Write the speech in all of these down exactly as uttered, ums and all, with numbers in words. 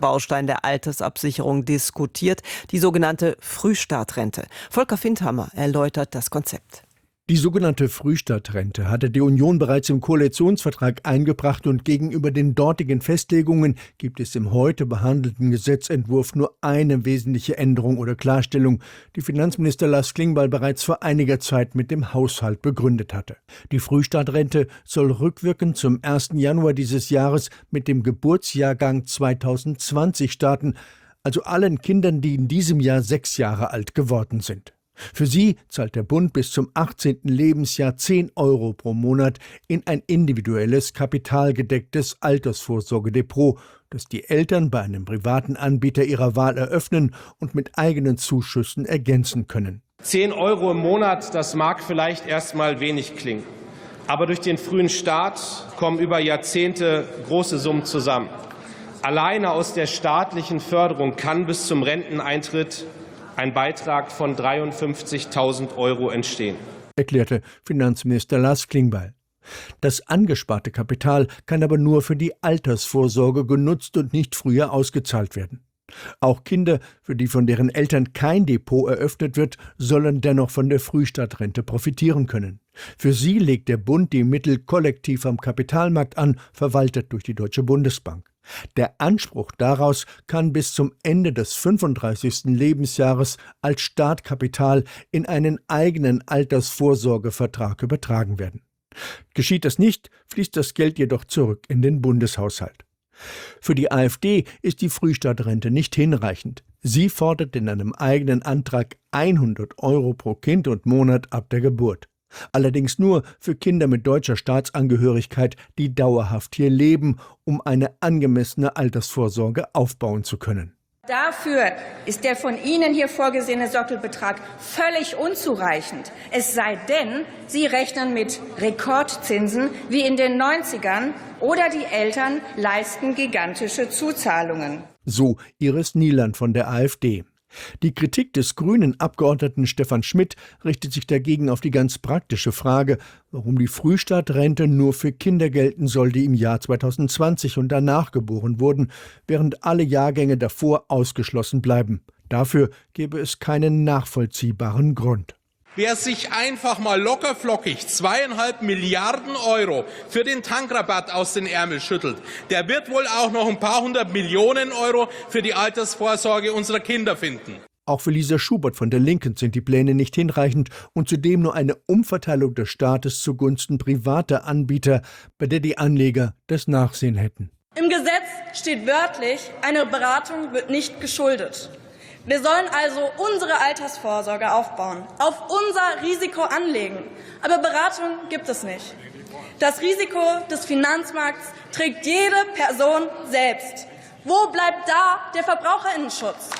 Baustein der Altersabsicherung diskutiert, die sogenannte Frühstartrente. Volker Findhammer erläutert das Konzept. Die sogenannte Frühstartrente hatte die Union bereits im Koalitionsvertrag eingebracht und gegenüber den dortigen Festlegungen gibt es im heute behandelten Gesetzentwurf nur eine wesentliche Änderung oder Klarstellung, die Finanzminister Lars Klingbeil bereits vor einiger Zeit mit dem Haushalt begründet hatte. Die Frühstartrente soll rückwirkend zum ersten Januar dieses Jahres mit dem Geburtsjahrgang zweitausendzwanzig starten, also allen Kindern, die in diesem Jahr sechs Jahre alt geworden sind. Für sie zahlt der Bund bis zum achtzehnten Lebensjahr zehn Euro pro Monat in ein individuelles, kapitalgedecktes Altersvorsorgedepot, das die Eltern bei einem privaten Anbieter ihrer Wahl eröffnen und mit eigenen Zuschüssen ergänzen können. zehn Euro im Monat, das mag vielleicht erstmal wenig klingen. Aber durch den frühen Start kommen über Jahrzehnte große Summen zusammen. Alleine aus der staatlichen Förderung kann bis zum Renteneintritt ein Beitrag von dreiundfünfzigtausend Euro entstehen, erklärte Finanzminister Lars Klingbeil. Das angesparte Kapital kann aber nur für die Altersvorsorge genutzt und nicht früher ausgezahlt werden. Auch Kinder, für die von deren Eltern kein Depot eröffnet wird, sollen dennoch von der Frühstartrente profitieren können. Für sie legt der Bund die Mittel kollektiv am Kapitalmarkt an, verwaltet durch die Deutsche Bundesbank. Der Anspruch daraus kann bis zum Ende des fünfunddreißigsten Lebensjahres als Startkapital in einen eigenen Altersvorsorgevertrag übertragen werden. Geschieht das nicht, fließt das Geld jedoch zurück in den Bundeshaushalt. Für die AfD ist die Frühstartrente nicht hinreichend. Sie fordert in einem eigenen Antrag hundert Euro pro Kind und Monat ab der Geburt. Allerdings nur für Kinder mit deutscher Staatsangehörigkeit, die dauerhaft hier leben, um eine angemessene Altersvorsorge aufbauen zu können. Dafür ist der von Ihnen hier vorgesehene Sockelbetrag völlig unzureichend. Es sei denn, Sie rechnen mit Rekordzinsen wie in den neunzigern oder die Eltern leisten gigantische Zuzahlungen. So Iris Nieland von der AfD. Die Kritik des grünen Abgeordneten Stefan Schmidt richtet sich dagegen auf die ganz praktische Frage, warum die Frühstartrente nur für Kinder gelten soll, die im Jahr zweitausendzwanzig und danach geboren wurden, während alle Jahrgänge davor ausgeschlossen bleiben. Dafür gäbe es keinen nachvollziehbaren Grund. Wer sich einfach mal lockerflockig zweieinhalb Milliarden Euro für den Tankrabatt aus den Ärmel schüttelt, der wird wohl auch noch ein paar hundert Millionen Euro für die Altersvorsorge unserer Kinder finden. Auch für Lisa Schubert von der Linken sind die Pläne nicht hinreichend und zudem nur eine Umverteilung des Staates zugunsten privater Anbieter, bei der die Anleger das Nachsehen hätten. Im Gesetz steht wörtlich, eine Beratung wird nicht geschuldet. Wir sollen also unsere Altersvorsorge aufbauen, auf unser Risiko anlegen. Aber Beratung gibt es nicht. Das Risiko des Finanzmarkts trägt jede Person selbst. Wo bleibt da der Verbraucherinnenschutz?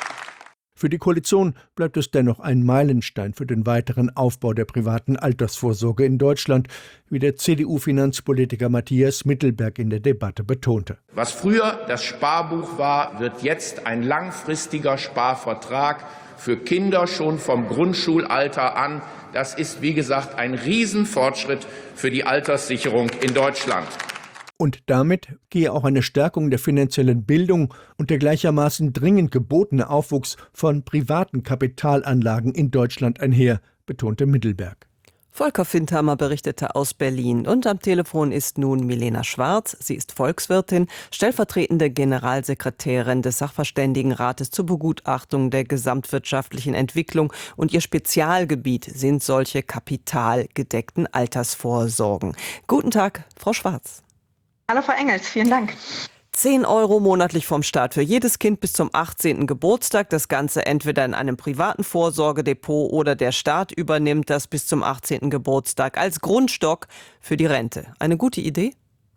Für die Koalition bleibt es dennoch ein Meilenstein für den weiteren Aufbau der privaten Altersvorsorge in Deutschland, wie der C D U-Finanzpolitiker Matthias Mittelberg in der Debatte betonte. Was früher das Sparbuch war, wird jetzt ein langfristiger Sparvertrag für Kinder schon vom Grundschulalter an. Das ist, wie gesagt, ein Riesenfortschritt für die Alterssicherung in Deutschland. Und damit gehe auch eine Stärkung der finanziellen Bildung und der gleichermaßen dringend gebotene Aufwuchs von privaten Kapitalanlagen in Deutschland einher, betonte Mittelberg. Volker Findhammer berichtete aus Berlin. Und am Telefon ist nun Milena Schwarz. Sie ist Volkswirtin, stellvertretende Generalsekretärin des Sachverständigenrates zur Begutachtung der gesamtwirtschaftlichen Entwicklung. Und ihr Spezialgebiet sind solche kapitalgedeckten Altersvorsorgen. Guten Tag, Frau Schwarz. Hallo Frau Engels, vielen Dank. zehn Euro monatlich vom Staat für jedes Kind bis zum achtzehnten Geburtstag. Das Ganze entweder in einem privaten Vorsorgedepot oder der Staat übernimmt das bis zum achtzehnten Geburtstag als Grundstock für die Rente. Eine gute Idee?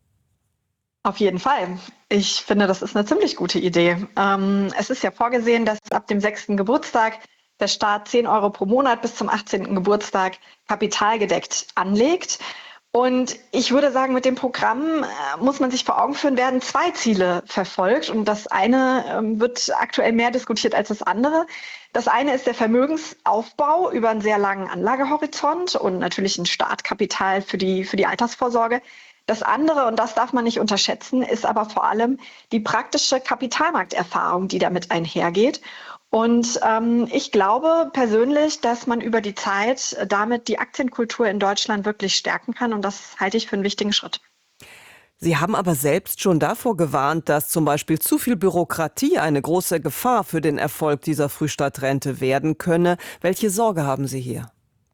Auf jeden Fall. Ich finde, das ist eine ziemlich gute Idee. Ähm, es ist ja vorgesehen, dass ab dem sechsten Geburtstag der Staat zehn Euro pro Monat bis zum achtzehnten Geburtstag kapitalgedeckt anlegt. Und ich würde sagen, mit dem Programm äh, muss man sich vor Augen führen, werden zwei Ziele verfolgt. Und das eine ähm, wird aktuell mehr diskutiert als das andere. Das eine ist der Vermögensaufbau über einen sehr langen Anlagehorizont und natürlich ein Startkapital für die, für die Altersvorsorge. Das andere, und das darf man nicht unterschätzen, ist aber vor allem die praktische Kapitalmarkterfahrung, die damit einhergeht. Und ähm, ich glaube persönlich, dass man über die Zeit damit die Aktienkultur in Deutschland wirklich stärken kann. Und das halte ich für einen wichtigen Schritt. Sie haben aber selbst schon davor gewarnt, dass zum Beispiel zu viel Bürokratie eine große Gefahr für den Erfolg dieser Frühstart-Rente werden könne. Welche Sorge haben Sie hier?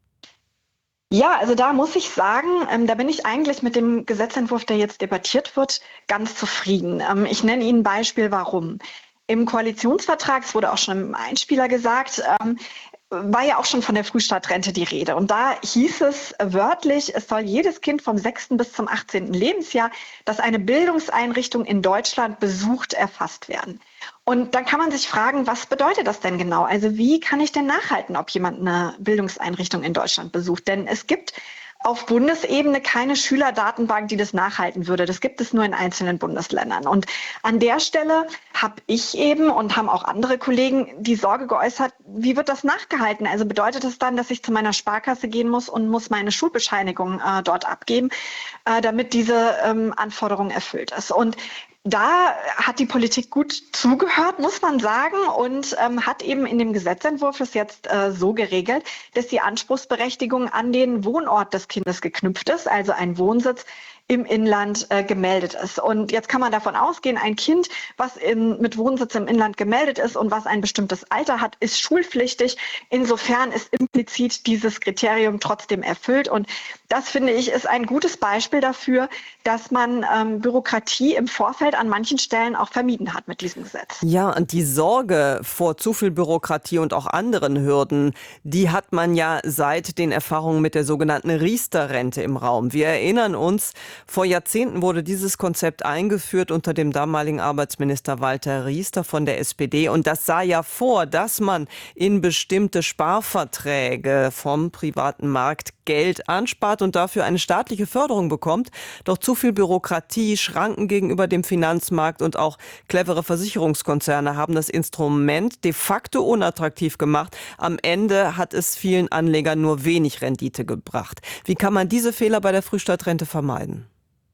Ja, also da muss ich sagen, ähm, da bin ich eigentlich mit dem Gesetzentwurf, der jetzt debattiert wird, ganz zufrieden. Ähm, ich nenne Ihnen ein Beispiel, warum. Im Koalitionsvertrag, es wurde auch schon im Einspieler gesagt, ähm, war ja auch schon von der Frühstartrente die Rede. Und da hieß es wörtlich, es soll jedes Kind vom sechsten bis zum achtzehnten Lebensjahr, das eine Bildungseinrichtung in Deutschland besucht, erfasst werden. Und dann kann man sich fragen, was bedeutet das denn genau? Also wie kann ich denn nachhalten, ob jemand eine Bildungseinrichtung in Deutschland besucht? Denn es gibt auf Bundesebene keine Schülerdatenbank, die das nachhalten würde. Das gibt es nur in einzelnen Bundesländern. Und an der Stelle habe ich eben und haben auch andere Kollegen die Sorge geäußert, wie wird das nachgehalten? Also bedeutet das dann, dass ich zu meiner Sparkasse gehen muss und muss meine Schulbescheinigung äh, dort abgeben, äh, damit diese ähm, Anforderung erfüllt ist? Und da hat die Politik gut zugehört, muss man sagen, und ähm, hat eben in dem Gesetzentwurf es jetzt äh, so geregelt, dass die Anspruchsberechtigung an den Wohnort des Kindes geknüpft ist, also ein Wohnsitz im Inland äh, gemeldet ist. Und jetzt kann man davon ausgehen, ein Kind, was in, mit Wohnsitz im Inland gemeldet ist und was ein bestimmtes Alter hat, ist schulpflichtig. Insofern ist implizit dieses Kriterium trotzdem erfüllt. Und das, finde ich, ist ein gutes Beispiel dafür, dass man ähm, Bürokratie im Vorfeld an manchen Stellen auch vermieden hat mit diesem Gesetz. Ja, und die Sorge vor zu viel Bürokratie und auch anderen Hürden, die hat man ja seit den Erfahrungen mit der sogenannten Riester-Rente im Raum. Wir erinnern uns, vor Jahrzehnten wurde dieses Konzept eingeführt unter dem damaligen Arbeitsminister Walter Riester von der S P D. Und das sah ja vor, dass man in bestimmte Sparverträge vom privaten Markt Geld anspart und dafür eine staatliche Förderung bekommt. Doch zu viel Bürokratie, Schranken gegenüber dem Finanzmarkt und auch clevere Versicherungskonzerne haben das Instrument de facto unattraktiv gemacht. Am Ende hat es vielen Anlegern nur wenig Rendite gebracht. Wie kann man diese Fehler bei der Frühstartrente vermeiden?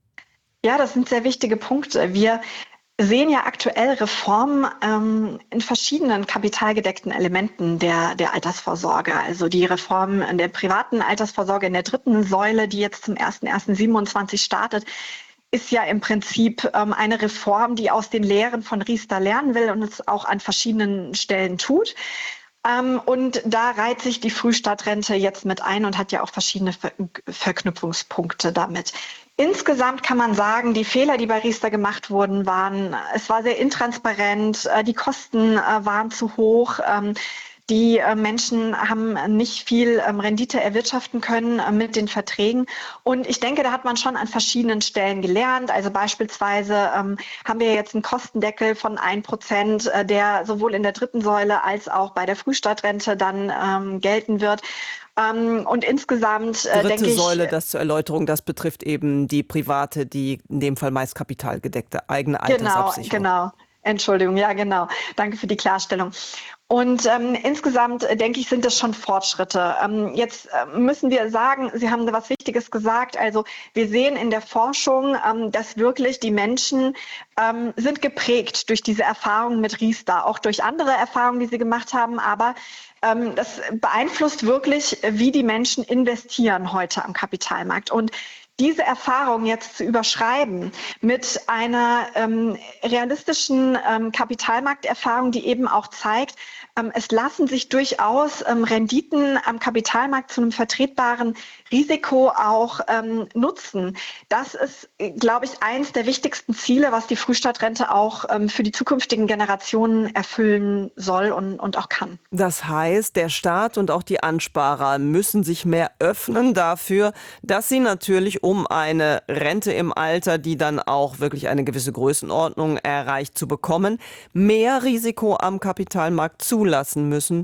Ja, das sind sehr wichtige Punkte. Wir sehen ja aktuell Reformen ähm, in verschiedenen kapitalgedeckten Elementen der, der Altersvorsorge. Also die Reform in der privaten Altersvorsorge in der dritten Säule, die jetzt zum ersten ersten siebenundzwanzig startet, ist ja im Prinzip ähm, eine Reform, die aus den Lehren von Riester lernen will und es auch an verschiedenen Stellen tut. Ähm, und da reiht sich die Frühstartrente jetzt mit ein und hat ja auch verschiedene Ver- Verknüpfungspunkte damit. Insgesamt kann man sagen, die Fehler, die bei Riester gemacht wurden, waren, es war sehr intransparent, äh, die Kosten äh, waren zu hoch, ähm, die äh, Menschen haben nicht viel ähm, Rendite erwirtschaften können äh, mit den Verträgen. Und ich denke, da hat man schon an verschiedenen Stellen gelernt. Also beispielsweise ähm, haben wir jetzt einen Kostendeckel von ein Prozent, äh, der sowohl in der dritten Säule als auch bei der Frühstartrente dann ähm, gelten wird. Ähm, und insgesamt äh, Dritte denke ich... Säule, das zur Erläuterung, das betrifft eben die private, die in dem Fall meist kapitalgedeckte eigene Altersabsicherung. Genau, genau. Entschuldigung, ja genau. Danke für die Klarstellung. Und ähm, insgesamt, äh, denke ich, sind das schon Fortschritte. Ähm, jetzt äh, müssen wir sagen, Sie haben da was Wichtiges gesagt. Also wir sehen in der Forschung, ähm, dass wirklich die Menschen ähm, sind geprägt durch diese Erfahrungen mit Riester, auch durch andere Erfahrungen, die sie gemacht haben. Aber ähm, das beeinflusst wirklich, wie die Menschen investieren heute am Kapitalmarkt. Und diese Erfahrung jetzt zu überschreiben mit einer ähm, realistischen ähm, Kapitalmarkterfahrung, die eben auch zeigt, ähm, es lassen sich durchaus ähm, Renditen am Kapitalmarkt zu einem vertretbaren Risiko auch ähm, nutzen. Das ist, glaube ich, eins der wichtigsten Ziele, was die Frühstartrente auch ähm, für die zukünftigen Generationen erfüllen soll und, und auch kann. Das heißt, der Staat und auch die Ansparer müssen sich mehr öffnen dafür, dass sie natürlich um eine Rente im Alter, die dann auch wirklich eine gewisse Größenordnung erreicht, zu bekommen, mehr Risiko am Kapitalmarkt zulassen müssen.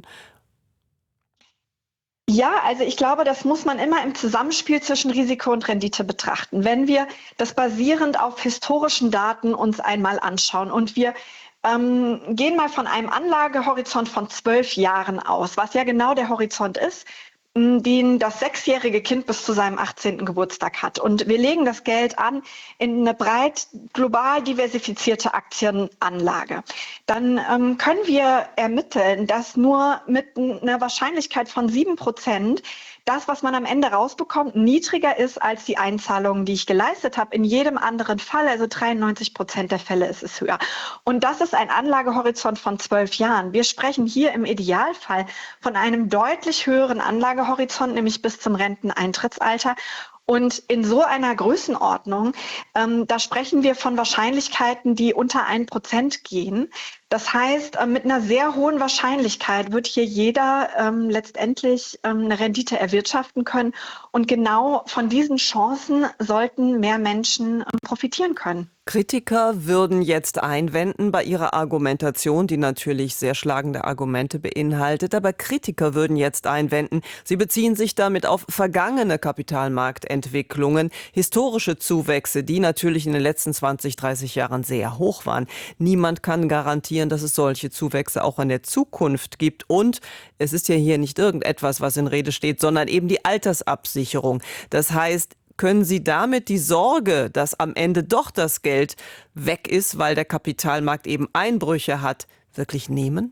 Ja, also ich glaube, das muss man immer im Zusammenspiel zwischen Risiko und Rendite betrachten. Wenn wir das basierend auf historischen Daten uns einmal anschauen und wir ähm, gehen mal von einem Anlagehorizont von zwölf Jahren aus, was ja genau der Horizont ist, den das sechsjährige Kind bis zu seinem achtzehnten Geburtstag hat. Und wir legen das Geld an in eine breit global diversifizierte Aktienanlage. Dann ähm, können wir ermitteln, dass nur mit einer Wahrscheinlichkeit von sieben Prozent das, was man am Ende rausbekommt, niedriger ist als die Einzahlungen, die ich geleistet habe. In jedem anderen Fall, also dreiundneunzig Prozent der Fälle, ist es höher. Und das ist ein Anlagehorizont von zwölf Jahren. Wir sprechen hier im Idealfall von einem deutlich höheren Anlagehorizont, nämlich bis zum Renteneintrittsalter. Und in so einer Größenordnung, ähm, da sprechen wir von Wahrscheinlichkeiten, die unter ein Prozent gehen. Das heißt, äh, mit einer sehr hohen Wahrscheinlichkeit wird hier jeder ähm, letztendlich ähm, eine Rendite erwirtschaften können. Und genau von diesen Chancen sollten mehr Menschen ähm, profitieren können. Kritiker würden jetzt einwenden bei ihrer Argumentation, die natürlich sehr schlagende Argumente beinhaltet, aber Kritiker würden jetzt einwenden, sie beziehen sich damit auf vergangene Kapitalmarktentwicklungen, historische Zuwächse, die natürlich in den letzten zwanzig, dreißig Jahren sehr hoch waren. Niemand kann garantieren, dass es solche Zuwächse auch in der Zukunft gibt. Und es ist ja hier nicht irgendetwas, was in Rede steht, sondern eben die Altersabsicherung. Das heißt, können Sie damit die Sorge, dass am Ende doch das Geld weg ist, weil der Kapitalmarkt eben Einbrüche hat, wirklich nehmen?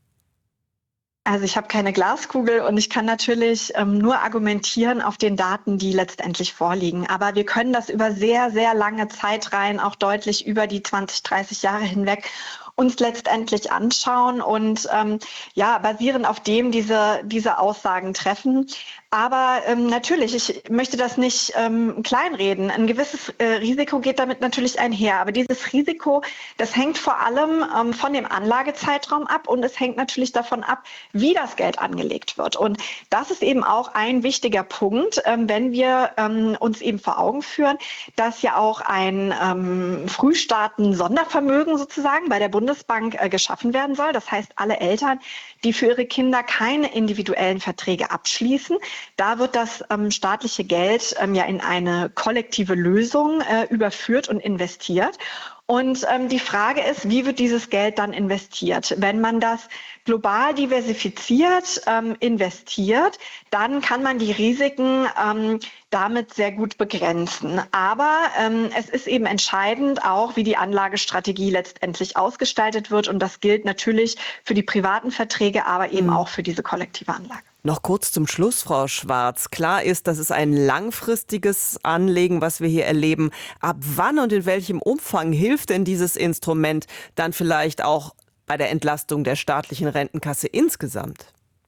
Also ich habe keine Glaskugel und ich kann natürlich ähm, nur argumentieren auf den Daten, die letztendlich vorliegen. Aber wir können das über sehr, sehr lange Zeitreihen, auch deutlich über die zwanzig, dreißig Jahre hinweg, uns letztendlich anschauen und ähm, ja, basierend auf dem diese, diese Aussagen treffen. Aber ähm, natürlich, ich möchte das nicht ähm, kleinreden. Ein gewisses äh, Risiko geht damit natürlich einher. Aber dieses Risiko, das hängt vor allem ähm, von dem Anlagezeitraum ab und es hängt natürlich davon ab, wie das Geld angelegt wird. Und das ist eben auch ein wichtiger Punkt, ähm, wenn wir ähm, uns eben vor Augen führen, dass ja auch ein ähm, Frühstarten-Sondervermögen sozusagen bei der Bundesbank äh, geschaffen werden soll. Das heißt, alle Eltern, die für ihre Kinder keine individuellen Verträge abschließen, da wird das ähm, staatliche Geld ähm, ja in eine kollektive Lösung äh, überführt und investiert. Und ähm, die Frage ist, wie wird dieses Geld dann investiert? Wenn man das global diversifiziert ähm, investiert, dann kann man die Risiken ähm, damit sehr gut begrenzen. Aber ähm, es ist eben entscheidend auch, wie die Anlagestrategie letztendlich ausgestaltet wird. Und das gilt natürlich für die privaten Verträge, aber eben auch für diese kollektive Anlage. Noch kurz zum Schluss, Frau Schwarz. Klar ist, das ist ein langfristiges Anlegen, was wir hier erleben. Ab wann und in welchem Umfang hilft denn dieses Instrument dann vielleicht auch bei der Entlastung der staatlichen Rentenkasse insgesamt?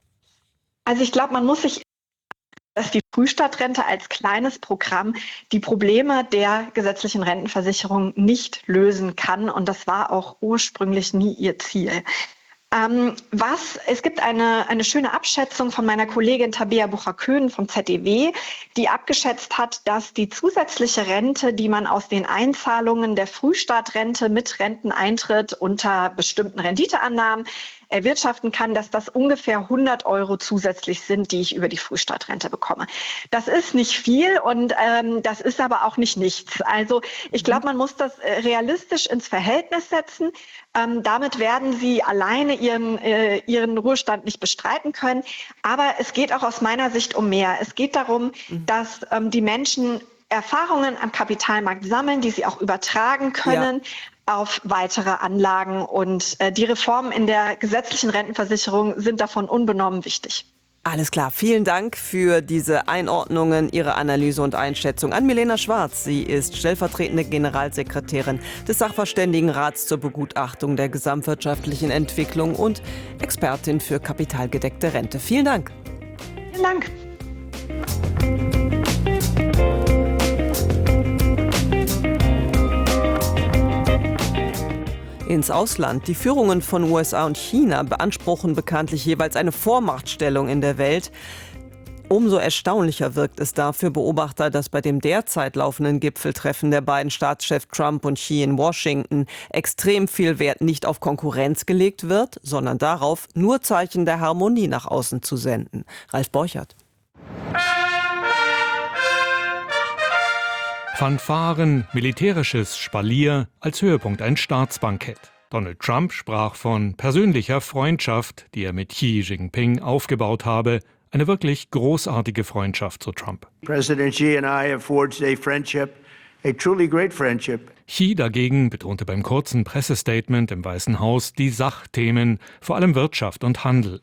Also ich glaube, man muss sich, dass die Frühstartrente als kleines Programm die Probleme der gesetzlichen Rentenversicherung nicht lösen kann. Und das war auch ursprünglich nie ihr Ziel. Ähm, was, es gibt eine, eine schöne Abschätzung von meiner Kollegin Tabea Bucher-Köhn vom Z E W, die abgeschätzt hat, dass die zusätzliche Rente, die man aus den Einzahlungen der Frühstartrente mit Renteneintritt unter bestimmten Renditeannahmen erwirtschaften kann, dass das ungefähr hundert Euro zusätzlich sind, die ich über die Frühstartrente bekomme. Das ist nicht viel und ähm, das ist aber auch nicht nichts. Also ich glaube, man muss das äh, realistisch ins Verhältnis setzen. Ähm, damit werden Sie alleine Ihren, äh, Ihren Ruhestand nicht bestreiten können. Aber es geht auch aus meiner Sicht um mehr. Es geht darum, mhm. dass ähm, die Menschen Erfahrungen am Kapitalmarkt sammeln, die sie auch übertragen können. Ja. Auf weitere Anlagen und äh, die Reformen in der gesetzlichen Rentenversicherung sind davon unbenommen wichtig. Alles klar, vielen Dank für diese Einordnungen, Ihre Analyse und Einschätzung an Milena Schwarz. Sie ist stellvertretende Generalsekretärin des Sachverständigenrats zur Begutachtung der gesamtwirtschaftlichen Entwicklung und Expertin für kapitalgedeckte Rente. Vielen Dank. Vielen Dank. Ins Ausland. Die Führungen von U S A und China beanspruchen bekanntlich jeweils eine Vormachtstellung in der Welt. Umso erstaunlicher wirkt es da für Beobachter, dass bei dem derzeit laufenden Gipfeltreffen der beiden Staatschefs Trump und Xi in Washington extrem viel Wert nicht auf Konkurrenz gelegt wird, sondern darauf, nur Zeichen der Harmonie nach außen zu senden. Ralf Borchert. Fanfaren, militärisches Spalier, als Höhepunkt ein Staatsbankett. Donald Trump sprach von persönlicher Freundschaft, die er mit Xi Jinping aufgebaut habe. Eine wirklich großartige Freundschaft, so Trump. President Xi and I have forged a friendship, a truly great friendship. Xi dagegen betonte beim kurzen Pressestatement im Weißen Haus die Sachthemen, vor allem Wirtschaft und Handel.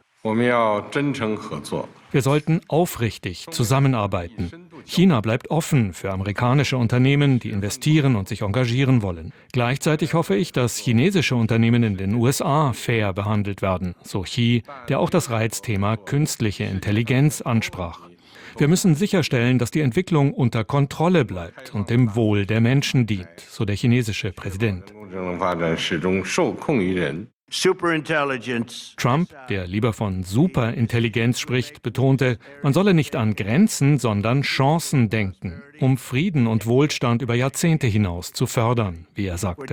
Wir sollten aufrichtig zusammenarbeiten. China bleibt offen für amerikanische Unternehmen, die investieren und sich engagieren wollen. Gleichzeitig hoffe ich, dass chinesische Unternehmen in den U S A fair behandelt werden, so Xi, der auch das Reizthema künstliche Intelligenz ansprach. Wir müssen sicherstellen, dass die Entwicklung unter Kontrolle bleibt und dem Wohl der Menschen dient, so der chinesische Präsident. Trump, der lieber von Superintelligenz spricht, betonte, man solle nicht an Grenzen, sondern Chancen denken, um Frieden und Wohlstand über Jahrzehnte hinaus zu fördern, wie er sagte.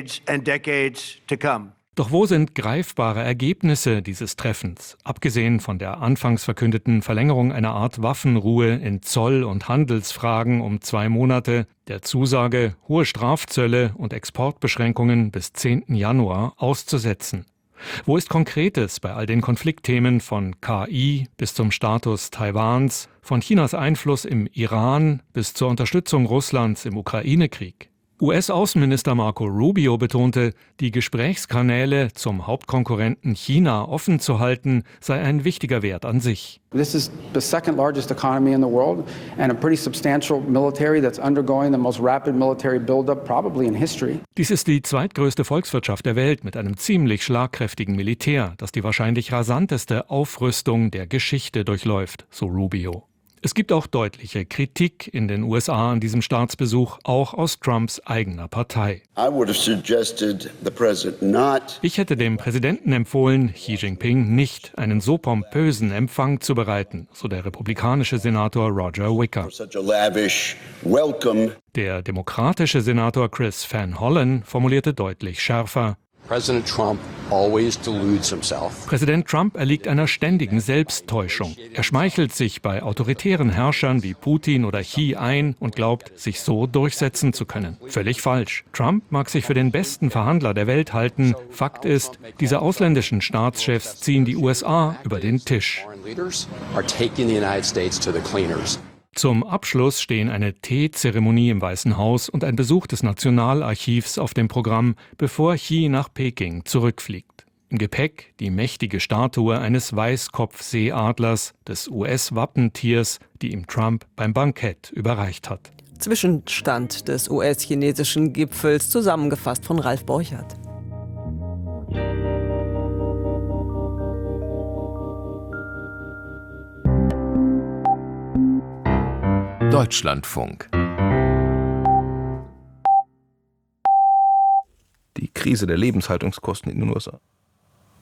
Doch wo sind greifbare Ergebnisse dieses Treffens, abgesehen von der anfangs verkündeten Verlängerung einer Art Waffenruhe in Zoll- und Handelsfragen um zwei Monate, der Zusage, hohe Strafzölle und Exportbeschränkungen bis zehnten Januar auszusetzen? Wo ist Konkretes bei all den Konfliktthemen von K I bis zum Status Taiwans, von Chinas Einfluss im Iran bis zur Unterstützung Russlands im Ukraine-Krieg? U S-Außenminister Marco Rubio betonte, die Gesprächskanäle zum Hauptkonkurrenten China offen zu halten, sei ein wichtiger Wert an sich. This is the second largest economy in the world and a pretty substantial military that's undergoing the most rapid military buildup probably in history. Dies ist die zweitgrößte Volkswirtschaft der Welt mit einem ziemlich schlagkräftigen Militär, das die wahrscheinlich rasanteste Aufrüstung der Geschichte durchläuft, so Rubio. Es gibt auch deutliche Kritik in den U S A an diesem Staatsbesuch, auch aus Trumps eigener Partei. Ich hätte dem Präsidenten empfohlen, Xi Jinping nicht einen so pompösen Empfang zu bereiten, so der republikanische Senator Roger Wicker. Der demokratische Senator Chris Van Hollen formulierte deutlich schärfer: President Trump always deludes himself. Präsident Trump erliegt einer ständigen Selbsttäuschung. Er schmeichelt sich bei autoritären Herrschern wie Putin oder Xi ein und glaubt, sich so durchsetzen zu können. Völlig falsch. Trump mag sich für den besten Verhandler der Welt halten. Fakt ist, diese ausländischen Staatschefs ziehen die U S A über den Tisch. Zum Abschluss stehen eine Teezeremonie im Weißen Haus und ein Besuch des Nationalarchivs auf dem Programm, bevor Xi nach Peking zurückfliegt. Im Gepäck die mächtige Statue eines Weißkopfseeadlers, des U S-Wappentiers, die ihm Trump beim Bankett überreicht hat. Zwischenstand des U S-chinesischen Gipfels, zusammengefasst von Ralf Borchert. Deutschlandfunk. Die Krise der Lebenshaltungskosten in den U S A.